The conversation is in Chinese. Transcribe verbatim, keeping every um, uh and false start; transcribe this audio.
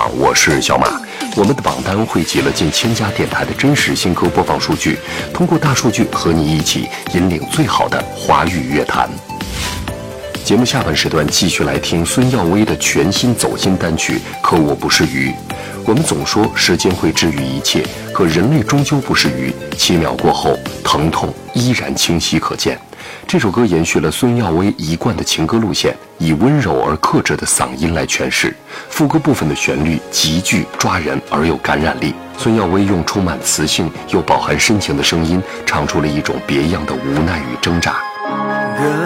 榜，我是小马。我们的榜单汇集了近千家电台的真实新歌播放数据，通过大数据和你一起引领最好的华语乐坛。节目下半时段继续来听孙耀威的全新走心单曲《可我不是鱼》。我们总说时间会治愈一切，可人类终究不是鱼，七秒过后，疼痛依然清晰可见。这首歌延续了孙耀威一贯的情歌路线，以温柔而克制的嗓音来诠释，副歌部分的旋律极具抓人而有感染力。孙耀威用充满磁性又饱含深情的声音，唱出了一种别样的无奈与挣扎。